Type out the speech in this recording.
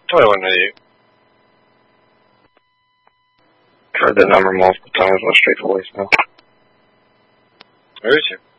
Probably one of you. Tried the number multiple times, went straight to voicemail. Where is you?